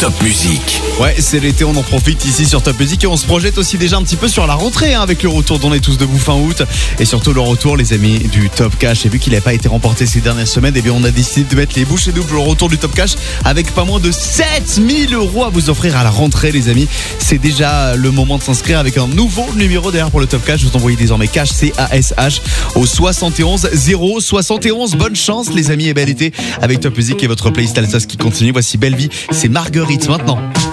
Top Music. Ouais, c'est l'été, on en profite ici sur Top Music et on se projette aussi déjà un petit peu sur la rentrée avec le retour d'On est tous debout fin août et surtout le retour, les amis, du Top Cash. Et vu qu'il n'a pas été remporté ces dernières semaines, eh bien on a décidé de mettre les bouchées doubles au retour du Top Cash avec pas moins de 7000 € à vous offrir à la rentrée, les amis. C'est déjà le moment de s'inscrire avec un nouveau numéro d'ailleurs pour le Top Cash. Vous envoyez désormais cash, C-A-S-H, au 71 0 71. Bonne chance, les amis, et bel été avec Top Music et votre playlist Alsace qui continue. Voici Belle Vie, c'est Marguerite maintenant.